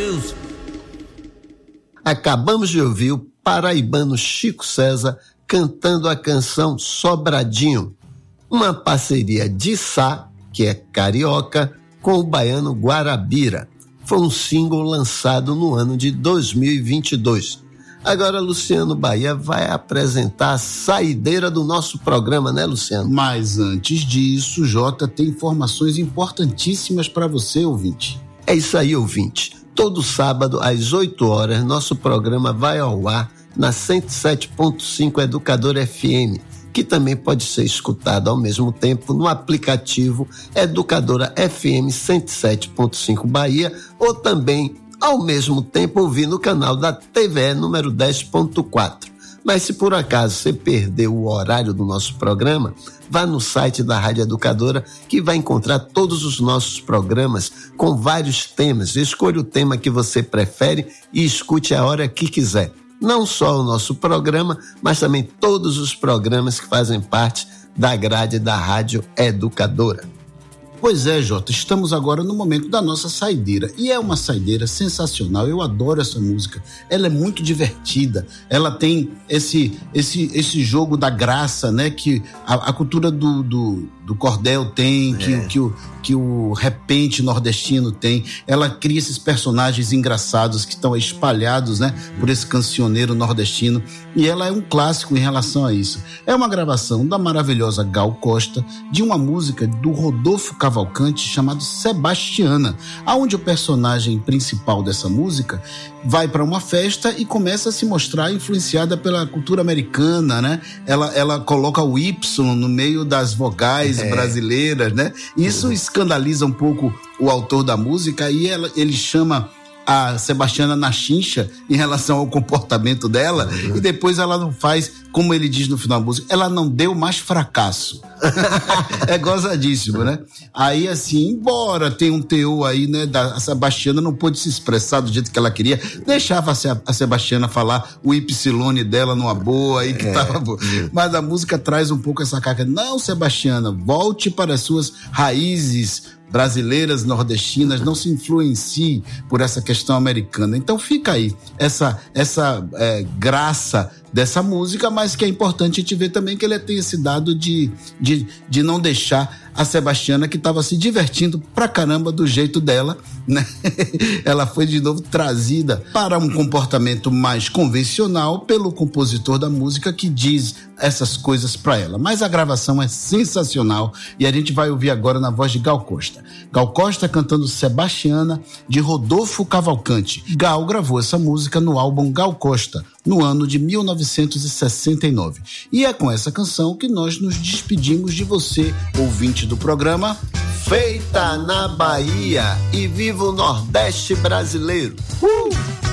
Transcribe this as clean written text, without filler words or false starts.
Deus. Acabamos de ouvir o paraibano Chico César cantando a canção Sobradinho, uma parceria de Sá, que é carioca, com o baiano Guarabira. Foi um single lançado no ano de 2022. Agora, Luciano Bahia vai apresentar a saideira do nosso programa, né, Luciano? Mas antes disso, Jota tem informações importantíssimas para você, ouvinte. É isso aí, ouvinte. Todo sábado, às 8 horas, nosso programa vai ao ar na 107.5 Educadora FM, que também pode ser escutado ao mesmo tempo no aplicativo Educadora FM 107.5 Bahia, ou também ao mesmo tempo ouvir no canal da TVE número 10.4. Mas se por acaso você perdeu o horário do nosso programa, vá no site da Rádio Educadora, que vai encontrar todos os nossos programas com vários temas. Escolha o tema que você prefere e escute a hora que quiser. Não só o nosso programa, mas também todos os programas que fazem parte da grade da Rádio Educadora. Pois é, Jota, estamos agora no momento da nossa saideira, e é uma saideira sensacional. Eu adoro essa música, ela é muito divertida, ela tem esse jogo da graça, né, que a cultura do cordel tem, que o repente nordestino tem. Ela cria esses personagens engraçados que estão espalhados, né, por esse cancioneiro nordestino, e ela é um clássico em relação a isso. É uma gravação da maravilhosa Gal Costa de uma música do Rodolfo Cavalcante chamado Sebastiana, aonde o personagem principal dessa música vai para uma festa e começa a se mostrar influenciada pela cultura americana, né? Ela coloca o Y no meio das vogais brasileiras, né? Isso escandaliza um pouco o autor da música, e ele chama a Sebastiana na chincha em relação ao comportamento dela, e depois ela não faz, como ele diz no final da música, ela não deu mais fracasso. É gozadíssimo, né? Aí, assim, embora tenha um teor aí, né, a Sebastiana não pôde se expressar do jeito que ela queria, deixava a Sebastiana falar o Y dela numa boa, aí que tava boa. Mas a música traz um pouco essa carga. Não, Sebastiana, volte para as suas raízes brasileiras, nordestinas, não se influencie por essa questão americana. Então fica aí essa graça dessa música, mas que é importante a gente ver também que ele tem esse dado de não deixar a Sebastiana, que estava se divertindo pra caramba do jeito dela, né? Ela foi de novo trazida para um comportamento mais convencional pelo compositor da música, que diz essas coisas pra ela. Mas a gravação é sensacional, e a gente vai ouvir agora na voz de Gal Costa. Gal Costa cantando Sebastiana, de Rodolfo Cavalcante. Gal gravou essa música no álbum Gal Costa, no ano de 1969. E é com essa canção que nós nos despedimos de você, ouvinte do programa Feita na Bahia, e viva o Nordeste brasileiro!